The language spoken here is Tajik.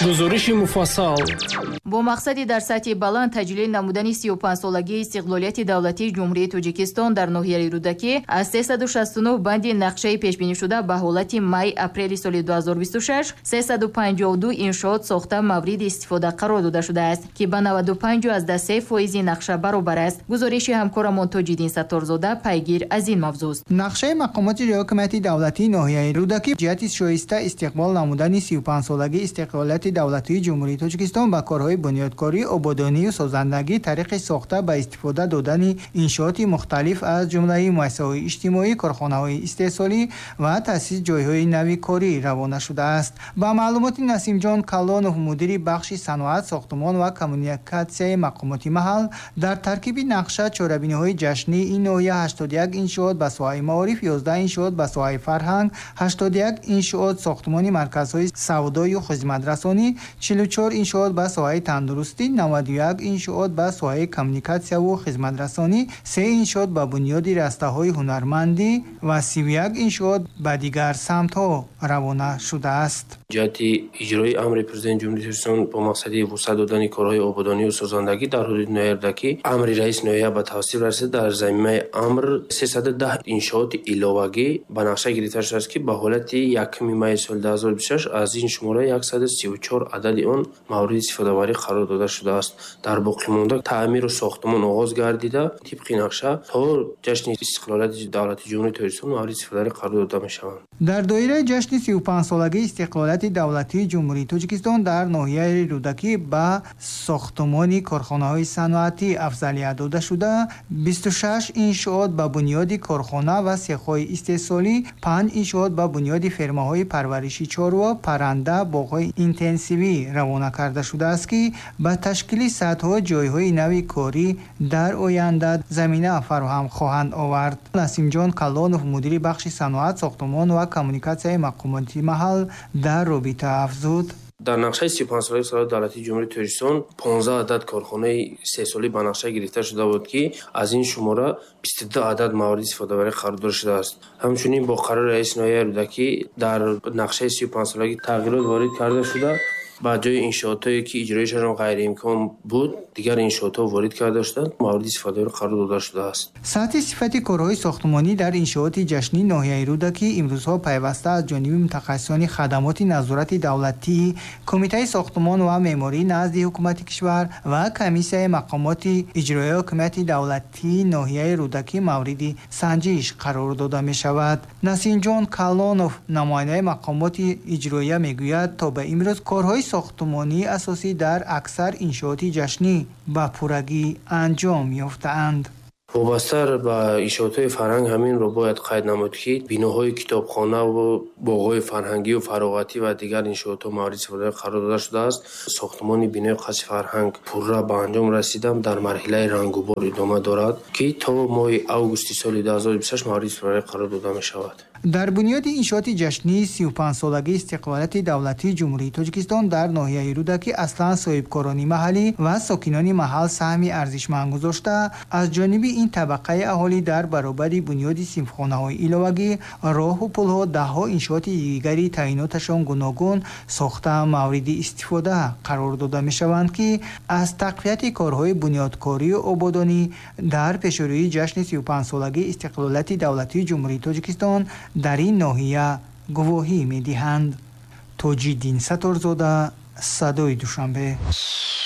гузориши муфассал бо мақсади дар сатҳи баланд таҷлил намудани 35-солагии истиқлолияти давлатии ҷумҳурии Тоҷикистон дар ноҳияи Рӯдакӣ аз 369 банди нақшаи пешбинишуда ба ҳолати май-апрели соли 2026 352 иншоот сохта мавриди истифода қарор дода шудааст, ки ба 95.3% нақша баробар аст. гузориши ҳамкорамон Тоҷиддин Сатторзода пайгир аз ин мавзӯст. нақшаи мақомоти ҳукумати давлатии ноҳияи Рӯдакӣ ҷиҳати шоиста истиқбол намудани 35-солагии истиқлолияти давлатии ҷумҳурии Тоҷикистон ба корҳои бунёдкорӣ, ободонию созандагӣ, тариқи сохта ба истифода додани иншооти мухталиф аз ҷумлаи муассисаҳои иҷтимоӣ, корхонаҳои истеҳсолӣ ва таъсис ҷойҳои нави корӣ равона шудааст. ба маълумоти Насимҷон Калонов, мудири бахши саноат, сохтмон ва коммуникатсияи мақомоти маҳал, дар таркиби нақша чорабиниҳои ҷашнӣ ин ноҳия 81 иншоот ба соҳаи маориф, 11 иншоот ба соҳаи фарҳанг, 81 иншоот сохтмони марказҳои савдою хизматрасонӣ, 44 иншоот ба соҳаи тандурустӣ, 91 иншоот ба соҳаи коммуникатсияву хизматрасонӣ, 3 иншоот ба бунёди растаҳои ҳунармандӣ ва 31 иншоот ба дигар самтҳо равона шудааст. ҷиҳати иҷрои амри президенти ҷумҳурии Тоҷикистон бо мақсади вусъат додани корҳои ободонию созандагӣ дар ҳудуди ноҳияи Рӯдакӣ, амри раис ноҳия ба тавсиф расида. дар заминаи амр 310 иншооти иловагӣ ба нақша гирифта шудааст, ки ба ҳолати 1 майи соли 2026 аз ин шумора 134 адади он мавриди истифодаварӣ қарор дода шудааст. дар боқимонда таъмиру сохтмон оғоз гардида, тибқи нақша то ҷашни истиқлолияти давлати ҷумҳурии Тоҷикистон мавриди истифодаварӣ қарор дода мешаванд. дар доираи ҷашни 35-солагии истиқлолияти давлатии ҷумҳурии Тоҷикистон дар ноҳияи Рӯдакӣ ба сохтмони корхонаҳои саноатӣ афзалият дода шуда, 26 иншоот ба бунёди корхона ва сехҳои истеҳсолӣ, 5 иншоот ба бунёди фермаҳои парвариши чорва, парранда, боғҳои интенсивӣ равона карда шудааст, ки ба ташкили садҳо ҷойҳои нави корӣ дар оянда замина фароҳам хоҳанд овард. Насимҷон Калонов, мудири бахши саноат, сохтмон ва коммуникатсияи мақомоти маҳал дар робита афзуд: дар нақшаи 35-солагии соҳаи давлатии ҷумҳурии Тоҷикистон 15 адад корхонаи истеҳсолӣ ба нақша гирифта шуда буд, ки аз ин шумора 22 адад мавриди истифодаварӣ қарор дода шудааст. ҳамчунин бо қарори раиси ноҳияи Рӯдакӣ дар нақшаи 35-солагӣ тағйирот ворид карда шуда, ба ҷои иншоотое ки иҷроишашон ғайриимкон буд, дигар иншоотҳо ворид карда шуданд, мавриди истифодаварӣ қарор дода шудааст. сатҳи сифати корҳои сохтмонӣ дар иншооти ҷашнии ноҳияи Рӯдакӣ имрӯзҳо пайваста аз ҷониби мутахассисони хадамоти назорати давлатӣ, Кумитаи сохтмон ва меъморӣ назди ҳукумати кишвар ва Комиссияи мақомоти иҷроии ҳукумати давлатии ноҳияи Рӯдакӣ мавриди санҷиш қарор дода мешавад. Насимҷон Калонов, намояндаи мақомоти иҷроия, мегӯяд, то ба имрӯз корҳои сохтмонии асосӣ дар аксар иншооти ҷашнӣ ба пуррагӣ анҷом ёфтаанд. вобаста ба иншоотҳои фарҳанг ҳаминро бояд қайд намуд, ки биноҳои китобхонаву боғҳои фарҳангию фароғатӣ ва дигар иншоотҳо мавриди истифода қарор дода шудааст. сохтмони бинои қасри фарҳанг пурра ба анҷом расида дар марҳилаи рангубор идома дорад, ки то моҳи августи соли 2026 мавриди истифода қарор дода мешавад. дар бунёди иншооти ҷашнии 35-солагии истиқлолияти давлатии ҷумҳурии Тоҷикистон дар ноҳияи Рӯдакӣ аслан соҳибкорони маҳаллӣ ва сокинони маҳал саҳми арзишманд гузошта, аз ҷониби ин табақаи аҳолӣ дар баробари бунёди синфхонаҳои иловагӣ, роҳу пулҳо, даҳҳо иншооти дигари таъйиноташон гуногун сохта мавриди истифода қарор дода мешаванд, ки аз тақвияти корҳои бунёдкорию ободонӣ дар пешрӯии ҷашни 35-солагии истиқлолияти давлатии ҷумҳурии Тоҷикистон дар ин ноҳия гувоҳӣ медиҳанд. Тоҷиддин Сатторзода, Садои Душанбе.